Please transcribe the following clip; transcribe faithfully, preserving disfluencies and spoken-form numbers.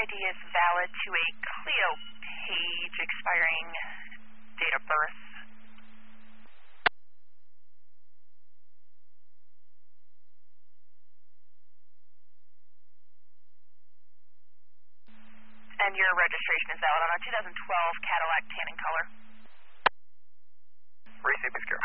I D is valid to a Clio page expiring date of birth. And your registration is valid on a two thousand twelve Cadillac tan in color. Receive, Miss Carol.